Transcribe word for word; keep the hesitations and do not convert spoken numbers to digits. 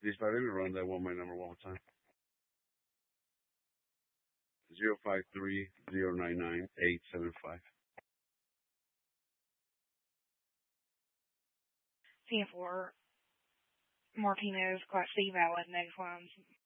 Dispara, let me run that one, my number one more time. Zero five three zero nine nine eight seven five. ten four. Martinez, class C valid, next one's